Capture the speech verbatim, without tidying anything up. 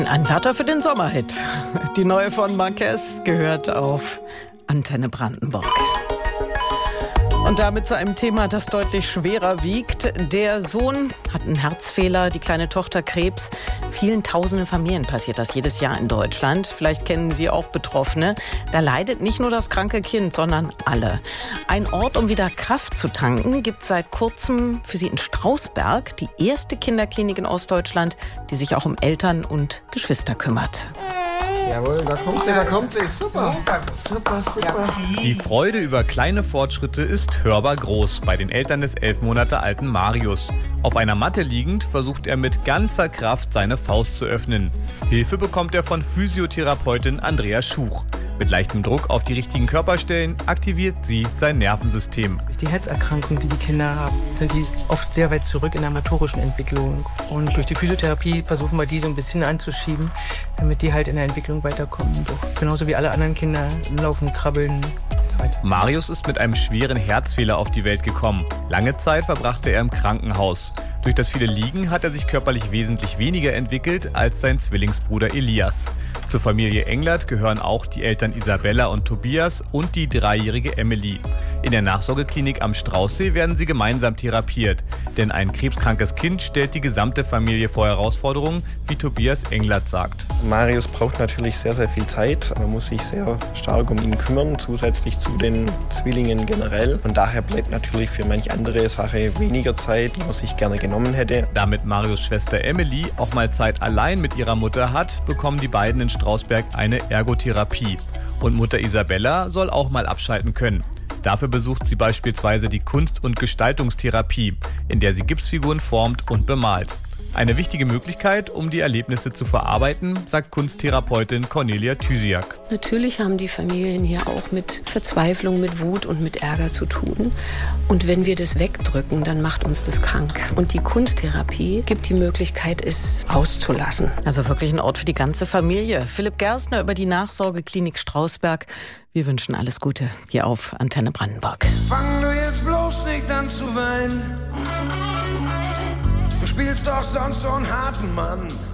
Ein Anwärter für den Sommerhit. Die neue von Marquez gehört auf Antenne Brandenburg. Und damit zu einem Thema, das deutlich schwerer wiegt. Der Sohn hat einen Herzfehler, die kleine Tochter Krebs. Vielen tausenden Familien passiert das jedes Jahr in Deutschland. Vielleicht kennen Sie auch Betroffene. Da leidet nicht nur das kranke Kind, sondern alle. Ein Ort, um wieder Kraft zu tanken, gibt es seit kurzem für Sie in Strausberg. Die erste Kinderklinik in Ostdeutschland, die sich auch um Eltern und Geschwister kümmert. Jawohl, da kommt sie, da kommt sie. Super, super, super. Die Freude über kleine Fortschritte ist hörbar groß bei den Eltern des elf Monate alten Marius. Auf einer Matte liegend versucht er mit ganzer Kraft seine Faust zu öffnen. Hilfe bekommt er von Physiotherapeutin Andrea Schuch. Mit leichtem Druck auf die richtigen Körperstellen aktiviert sie sein Nervensystem. Durch die Herzerkrankung, die die Kinder haben, sind die oft sehr weit zurück in der motorischen Entwicklung. Und durch die Physiotherapie versuchen wir die so ein bisschen anzuschieben, damit die halt in der Entwicklung weiterkommen. Doch genauso wie alle anderen Kinder laufen, krabbeln und so weiter. Marius ist mit einem schweren Herzfehler auf die Welt gekommen. Lange Zeit verbrachte er im Krankenhaus. Durch das viele Liegen hat er sich körperlich wesentlich weniger entwickelt als sein Zwillingsbruder Elias. Zur Familie Englert gehören auch die Eltern Isabella und Tobias und die dreijährige Emily. In der Nachsorgeklinik am Straußsee werden sie gemeinsam therapiert. Denn ein krebskrankes Kind stellt die gesamte Familie vor Herausforderungen, wie Tobias Englert sagt. Marius braucht natürlich sehr, sehr viel Zeit. Man muss sich sehr stark um ihn kümmern, zusätzlich zu den Zwillingen generell. Und daher bleibt natürlich für manch andere Sache weniger Zeit, die man sich gerne genommen hätte. Damit Marius Schwester Emily auch mal Zeit allein mit ihrer Mutter hat, bekommen die beiden in Strausberg eine Ergotherapie. Und Mutter Isabella soll auch mal abschalten können. Dafür besucht sie beispielsweise die Kunst- und Gestaltungstherapie, in der sie Gipsfiguren formt und bemalt. Eine wichtige Möglichkeit, um die Erlebnisse zu verarbeiten, sagt Kunsttherapeutin Cornelia Thysiak. Natürlich haben die Familien hier auch mit Verzweiflung, mit Wut und mit Ärger zu tun. Und wenn wir das wegdrücken, dann macht uns das krank. Und die Kunsttherapie gibt die Möglichkeit, es auszulassen. Also wirklich ein Ort für die ganze Familie. Philipp Gerstner über die Nachsorgeklinik Strausberg. Wir wünschen alles Gute hier auf Antenne Brandenburg. Fang du jetzt bloß nicht an zu weinen. Du spielst doch sonst so einen harten Mann.